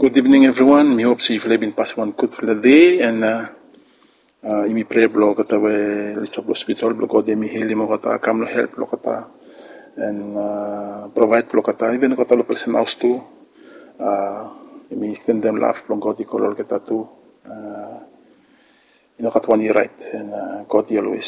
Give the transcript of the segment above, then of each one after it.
Good evening, everyone. We hope you've been passing one good for the day, and imi pray blog kata we lista hospital blog kode mi hili mo kata kamlo help blog kata and provide blog kata even kata lo person house tu imi extend them love blog kode kolol kata tu kata one right and God always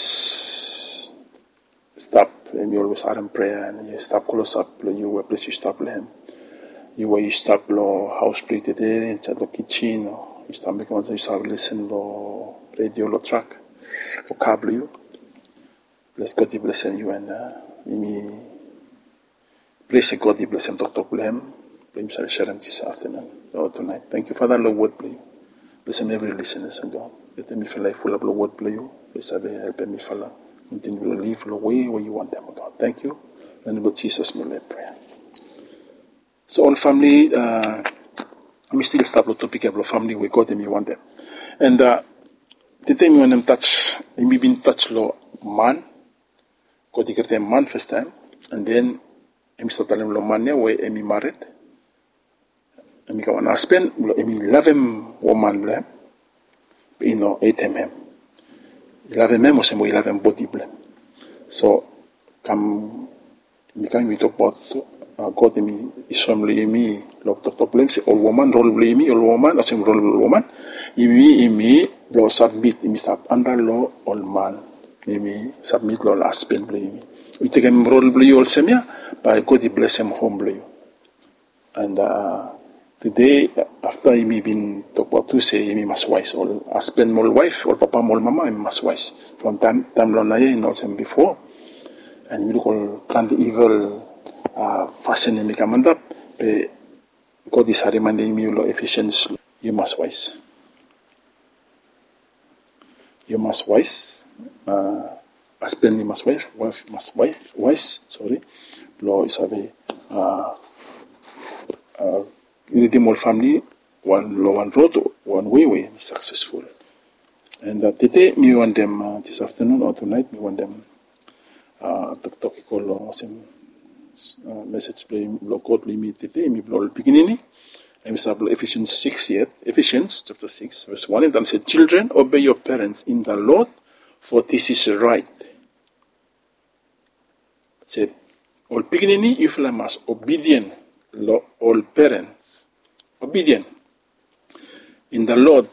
stop and you always are in prayer and you stop close up you where place you stop him. You were you stop lo house play today in the kitchen or you stop making you stop listen lo radio lo track lo cable you. Bless God bless you and me bless God bless him talk him. Blame shall share him this afternoon or tonight. Thank you Father Lord word play. Bless him every listeners and God. Let them feel like full of the word play you. Bless them help me follow. Continue to live the way where you want them God. Thank you. And Lord Jesus may we pray. So all family, we still start the topic of family. We got them, we want them, and the time we want them touch, we been touch lo man, got the them man first time, and then we start telling lo man ya we we married, and we go on husband, we love him woman blem, you know 8 we love him or we love him body blem, so come we can talk about. God mi isom mi lo problem si all woman role mi all woman asim role woman imi lo submit imi sub under lo all man imi submit lo husband mi we take him role all semia by God bless him home and today after imi been talk about to say imi mas wise all husband all wife all papa all mama imi mas wise from time lo na ye not him before and we look all plan the evil fashion in the commander, but God is reminding me of Ephesians. You must wise. You must wise. Husband you must wife must wise. Sorry, law is a in the whole family one law one road one way successful. And today me want them this afternoon or tonight me want them talk call message play God limited me blow beginning and we Ephesians 6 yet Ephesians chapter 6 verse 1 and then said children obey your parents in the Lord for this is right. It said all beginning you feel must obedient all parents obedient in the Lord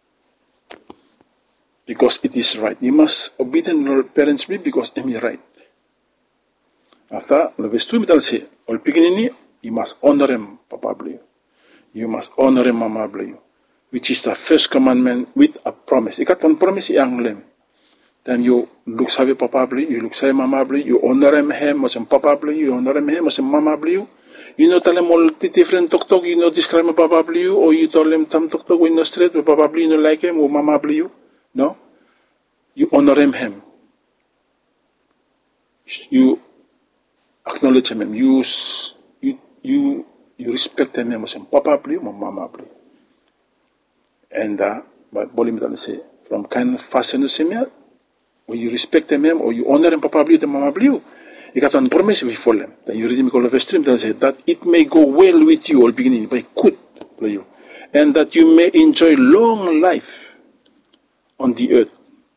because it is right. You must obedient all parents be because it is right. After verse 2 we say all beginning you must honor him papa blue. You must honor him mama blue, which is the first commandment with a promise. You got one promise yang lem. Then you look save papa blue, you look save mama blue, you honor him as papa blue, you honor him as mama blue. You know tell him all the different talk, you know describe papa blue, or you tell him some talk in the street with papa blue, you know like him or mama blue. No? You honor him. You acknowledge him. You respect him as papa blue, mama blue. And but Bolim say from kind of fashion similar, when you respect him or you honor him papa blue, the mama blue, you got one promise we follow him. Then you read him call of a stream that say that it may go well with you all beginning by good play you, and that you may enjoy long life on the earth.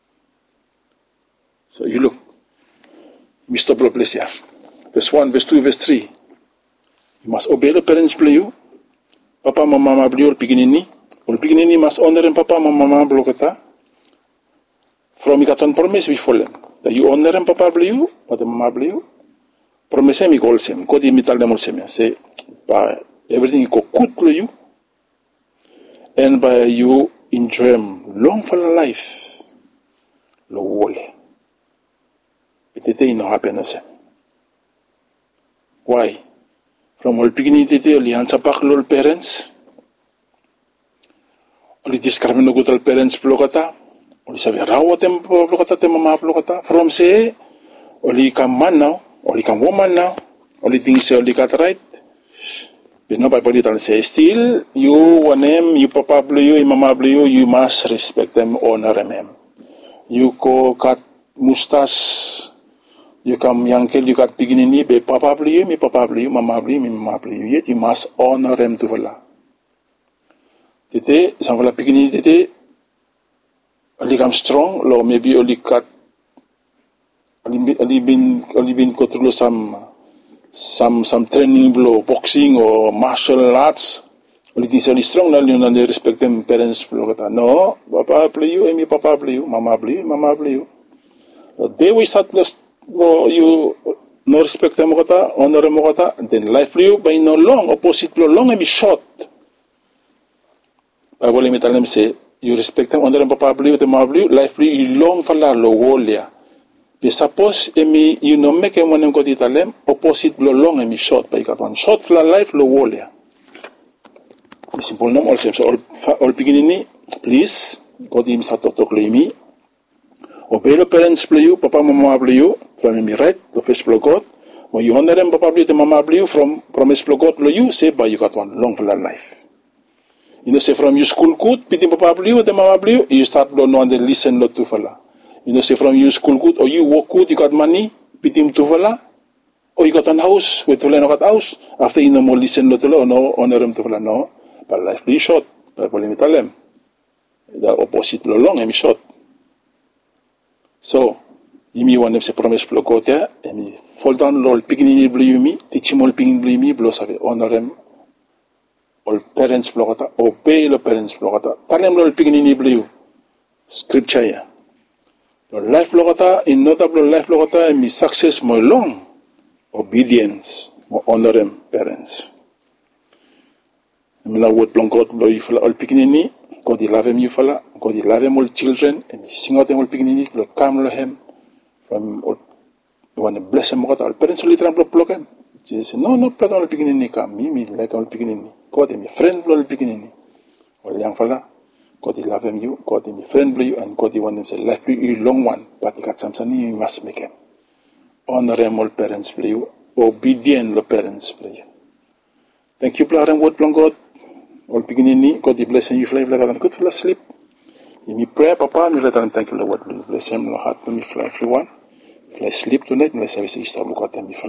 So you look, Mr. Blessia. Verse 1, verse 2, verse 3. You must obey the parents play you. Papa, mama, blue, all beginning. All beginning must honor him, papa, mama, blokata. From you got on promise, we follow him. That you honor him, papa, blue, or the mama, blue. Promise him, he calls him. God, he tell them also, say, by everything you go good to you, and by you enjoy him long for life. Lo wole. But it ain't no happiness. Why? From all beginning today, only answer back all parents. Only describe no good all parents blokata. Only sabi rawa tem blokata tem mama blokata. From say, only come man now, only come woman now, only things say only got right. But no Bible little say still you want them, you papa blue, you mama blue, you must respect them, honor them. You go cut mustache. You come young girl, you got beginning, be papa blue, me papa blue, mama blue, me mama blue. Yet you must honor them to Allah. tete sang la pikini tete ali kam strong lo maybe ali cut ali been go through some training below boxing or martial arts. Ali think ali strong na yun na respect them parents below kata. No, papa play you, emi papa play you, mama play you. They we start you no respect them kata, honor mo kata, then life play you by no long opposite below long emi short. Bible emi talam say you respect them, honor them papa play you, the mama play you, life play you long fala lo wolia. But suppose emi you no make em wanem koti talem opposite below long emi short by kat one short fala life lo wolia. Simple nom all same. So all beginning please God him sa talk me. Obey the parents play you, papa mama play you from me right the first play God. When you honor them papa play the mama play you from promise play God play you say by you got one long for life. You know say from you school good, piti papa play you the mama play you start to know and then listen lot to fella. You know say from you school good or you work good you got money, piti him to fella. Or you got an house, we to learn about house. After you no more listen lot to no honor them to fella no. But life pretty short. But we tell them the opposite long and short. So, you want them to promise to go there and fall down all picking blue me, teach him all picking blue me, blow save honor them. All parents blogata, obey the parents blogata. Tell them all picking blue. Scripture here. The life blogata in notable life blogata and me success more long. Obedience, more honor them parents. Mila word long God lo you fala all pikinini God he love him you fala God he love him all children and he sing out them all pikinini lo come lo him from all you want to bless him God all parents only try to block him Jesus no plug all pikinini come me like all pikinini God he friend all pikinini all young fala God he love him you God he friend you and God he want them say life you long one but he got something you must make him honor him all parents play you obedient lo parents play you. Thank you Plarang word long God. All beginning ni, God bless you, fly, good for sleep. You pray, Papa, and let them thank you, Lord. Bless him, Lord, heart, me fly, everyone. Fly sleep tonight, and let's have a look at them.